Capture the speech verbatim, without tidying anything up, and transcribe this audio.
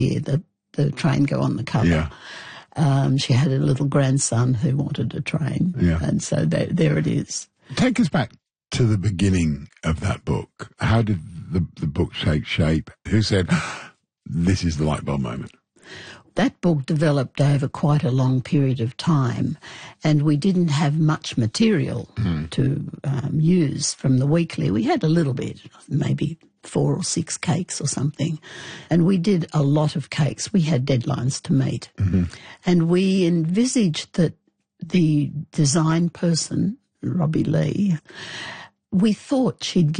Yeah, the, the train go on the cover. Yeah. Um, she had a little grandson who wanted a train. Yeah. And so there, there it is. Take us back to the beginning of that book. How did the, the book take shape? Who said, this is the light bulb moment? That book developed over quite a long period of time, and we didn't have much material mm. to um, use from the weekly. We had a little bit, maybe four or six cakes or something, and we did a lot of cakes. We had deadlines to meet, mm-hmm. and we envisaged that the design person, Robbie Lee, we thought she'd